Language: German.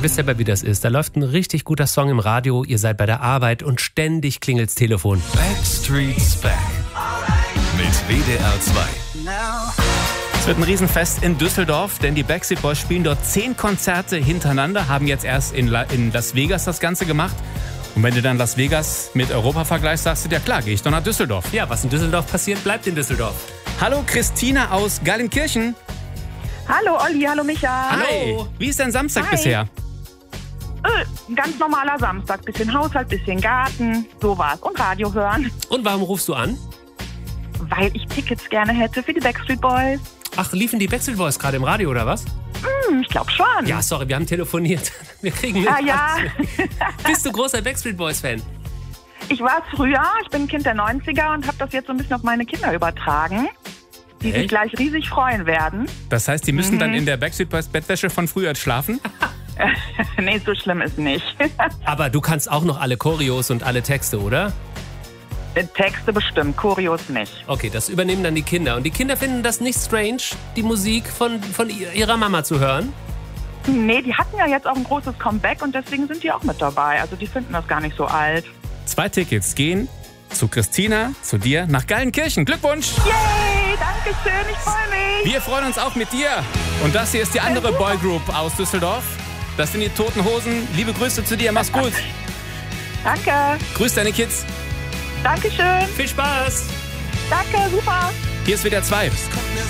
Ihr wisst ja, wie das ist. Da läuft ein richtig guter Song im Radio, ihr seid bei der Arbeit und ständig klingelt's Telefon. Backstreet's Back mit WDR 2. Es wird ein Riesenfest in Düsseldorf, denn die Backstreet Boys spielen dort 10 Konzerte hintereinander, haben jetzt erst in Las Vegas das Ganze gemacht. Und wenn du dann Las Vegas mit Europa vergleichst, sagst du dir, klar, gehe ich doch nach Düsseldorf. Ja, was in Düsseldorf passiert, bleibt in Düsseldorf. Hallo Christina aus Gallenkirchen. Hallo Olli, hallo Micha. Hallo. Wie ist dein Samstag Hi. bisher? Ein ganz normaler Samstag. Bisschen Haushalt, bisschen Garten, sowas. Und Radio hören. Und warum rufst du an? Weil ich Tickets gerne hätte für die Backstreet Boys. Ach, liefen die Backstreet Boys gerade im Radio oder was? Ich glaube schon. Ja, sorry, wir haben telefoniert. Wir kriegen mit. Ja. Bist du großer Backstreet Boys-Fan? Ich war es früher. Ich bin ein Kind der 90er und habe das jetzt so ein bisschen auf meine Kinder übertragen, die sich Echt? gleich riesig freuen werden. Das heißt, die müssen dann in der Backstreet Boys Bettwäsche von früher schlafen? Nee, so schlimm ist nicht. Aber du kannst auch noch alle Choreos und alle Texte, oder? Texte bestimmt, Choreos nicht. Okay, das übernehmen dann die Kinder. Und die Kinder finden das nicht strange, die Musik von ihrer Mama zu hören? Nee, die hatten ja jetzt auch ein großes Comeback und deswegen sind die auch mit dabei. Also die finden das gar nicht so alt. 2 Tickets gehen zu Christina, zu dir, nach Gallenkirchen. Glückwunsch! Yay, danke schön, ich freue mich. Wir freuen uns auch mit dir. Und das hier ist die andere Boygroup aus Düsseldorf. Das sind die Toten Hosen. Liebe Grüße zu dir, mach's gut. Danke, Grüß deine Kids. danke schön. Viel Spaß! Danke, super. Hier ist WDR 2. Kommt mir